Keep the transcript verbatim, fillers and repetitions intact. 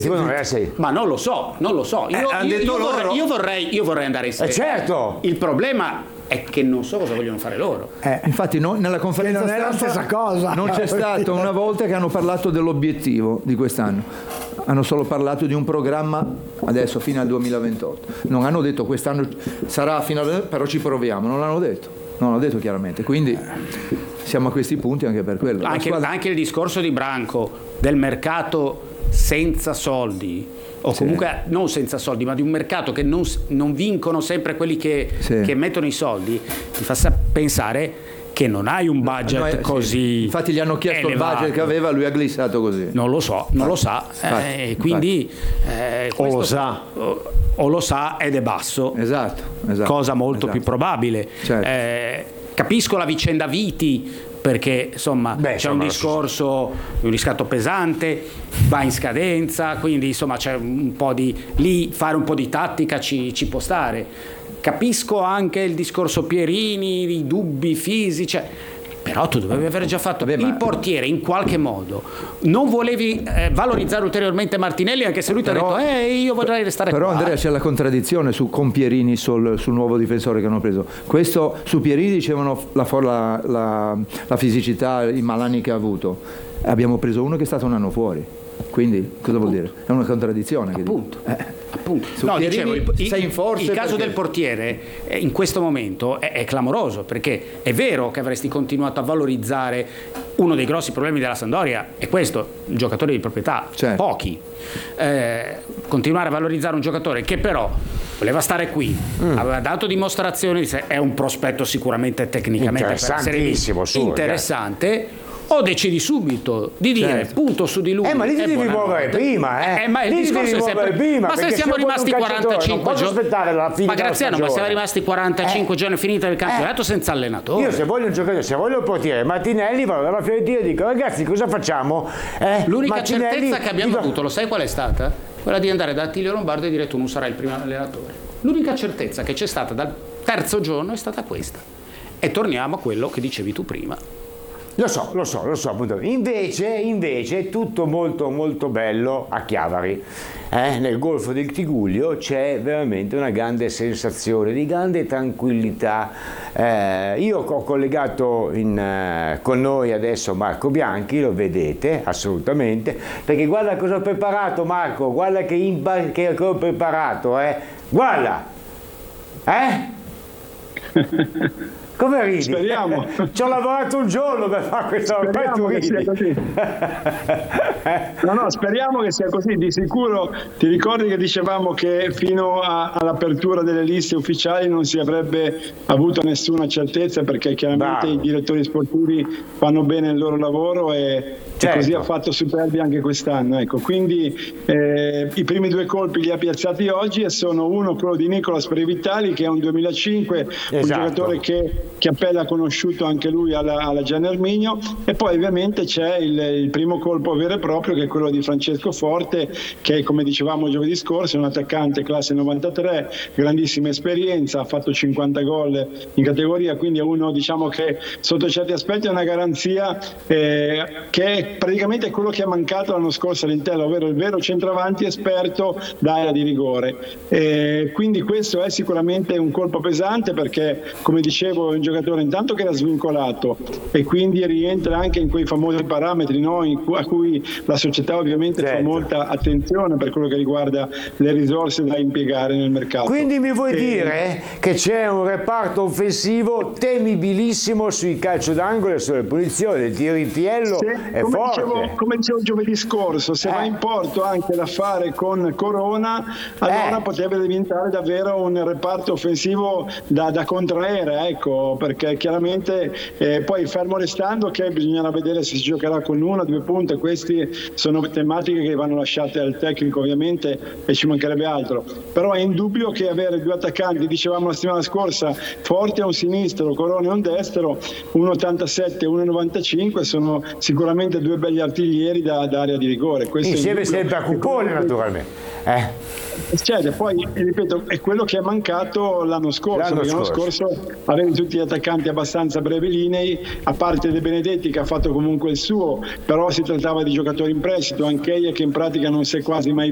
Ma non lo so, non lo so. Io, Eh, io, io, loro. vorrei, io, vorrei, io vorrei andare in Serie A. Eh, certo. Il problema è che non so cosa vogliono fare loro. Eh, infatti no, nella conferenza non è la stampa stessa cosa. non c'è stata una volta che hanno parlato dell'obiettivo di quest'anno. Hanno solo parlato di un programma adesso fino al duemilaventotto. Non hanno detto quest'anno sarà fino a... però ci proviamo, non l'hanno detto. Non l'hanno detto chiaramente. Quindi siamo a questi punti anche per quello. Anche, squadra... anche il discorso di Branco del mercato senza soldi, o comunque sì. non senza soldi, ma di un mercato che non, non vincono sempre quelli che, sì. che mettono i soldi, ti fa pensare che non hai un budget no, eh, così. Sì. Infatti gli hanno chiesto elevato. Il budget che aveva, lui ha glissato così. Non lo so, non lo sa, infatti, eh, quindi eh, o lo sa o, o lo sa ed è basso. Esatto, esatto cosa molto esatto. più probabile. Certo. Eh, capisco la vicenda Viti, perché insomma Beh, c'è insomma, un discorso, un riscatto pesante, va in scadenza, quindi insomma c'è un po' di lì fare un po' di tattica ci, ci può stare. Capisco anche il discorso Pierini, i dubbi fisici, però tu dovevi aver già fatto. Vabbè, il portiere in qualche modo non volevi eh, valorizzare ulteriormente Martinelli, anche se lui ti ha detto eh io vorrei restare però qua. Andrea, c'è la contraddizione su con Pierini sul, sul nuovo difensore che hanno preso. Questo su Pierini dicevano la, la, la, la fisicità, i malanni che ha avuto. Abbiamo preso uno che è stato un anno fuori, quindi cosa vuol dire? È una contraddizione. Appunto, che eh. appunto. Su No, Pierini dicevo, il, sei in forza il caso perché... del portiere eh, in questo momento è, è clamoroso, perché è vero che avresti continuato a valorizzare uno dei grossi problemi della Sampdoria, è questo, il giocatore di proprietà, certo. pochi. Eh, continuare a valorizzare un giocatore che però voleva stare qui, mm. aveva dato dimostrazioni di sé, è un prospetto sicuramente tecnicamente per essere interessante. O decidi subito di dire certo. punto su di lui. Eh, ma lì ti devi muovere prima, eh. eh ma il lì discorso è sempre prima, ma se siamo rimasti quarantacinque giorni. Ma Graziano, ma siamo rimasti quarantacinque eh. giorni finita il campionato eh. senza allenatore. Io se voglio un giocatore, se voglio il portiere Martinelli, vado dalla Fiorentina e dico ragazzi cosa facciamo? Eh, L'unica Martinelli, certezza che abbiamo dico... avuto, lo sai qual è stata? Quella di andare da Attilio Lombardo e dire tu non sarai il primo allenatore. L'unica certezza che c'è stata dal terzo giorno è stata questa. E torniamo a quello che dicevi tu prima. Lo so, lo so, lo so, appunto. Invece, invece è tutto molto molto bello a Chiavari. Eh? Nel Golfo del Tigullio c'è veramente una grande sensazione di grande tranquillità. Eh, io ho collegato in, eh, con noi adesso Marco Bianchi, lo vedete assolutamente, perché guarda cosa ho preparato Marco, guarda che, impa- che ho preparato, eh? Guarda! Eh? Come ridi? Speriamo. Ci ho lavorato un giorno per fare questa speriamo che sia così. No, no, speriamo che sia così. Di sicuro ti ricordi che dicevamo che fino a, all'apertura delle liste ufficiali non si avrebbe avuto nessuna certezza, perché chiaramente Bravo. I direttori sportivi fanno bene il loro lavoro e, certo. e così ha fatto Superbi anche quest'anno. Ecco, quindi eh, i primi due colpi li ha piazzati oggi e sono uno quello di Nicolas Previtali, che è un duemilacinque, esatto. un giocatore che che appella conosciuto anche lui alla, alla Gian Erminio, e poi ovviamente c'è il, il primo colpo vero e proprio, che è quello di Francesco Forte, che come dicevamo giovedì scorso è un attaccante classe novantatré, grandissima esperienza, ha fatto cinquanta gol in categoria, quindi è uno, diciamo, che sotto certi aspetti è una garanzia eh, che è praticamente quello che è mancato l'anno scorso all'Intello, ovvero il vero centravanti esperto d'area di rigore. E quindi questo è sicuramente un colpo pesante, perché come dicevo è un giocatore intanto che era svincolato e quindi rientra anche in quei famosi parametri, no? in cu- a cui la società ovviamente certo. fa molta attenzione per quello che riguarda le risorse da impiegare nel mercato. Quindi mi vuoi e... dire che c'è un reparto offensivo temibilissimo sui calcio d'angolo e sulle punizioni, il tiripiello se, è come forte. Dicevo, come dicevo giovedì scorso, se eh. va in porto anche da fare con Corona, allora eh. potrebbe diventare davvero un reparto offensivo da, da contraere, ecco, perché chiaramente eh, poi fermo restando che bisognerà vedere se si giocherà con una, due punte, queste sono tematiche che vanno lasciate al tecnico ovviamente e ci mancherebbe altro, però è indubbio che avere due attaccanti, dicevamo la settimana scorsa, Forte a un sinistro, Corona a un destro, uno virgola ottantasette e uno virgola novantacinque, sono sicuramente due belli artiglieri da, da area di rigore. Questo insieme sempre a Cupone naturalmente. Eh. Cioè, poi ripeto, è quello che è mancato l'anno scorso, l'anno, l'anno scorso. scorso avevi tutti gli attaccanti abbastanza brevilinei, a parte De Benedetti che ha fatto comunque il suo, però si trattava di giocatori in prestito, anche che in pratica non si è quasi mai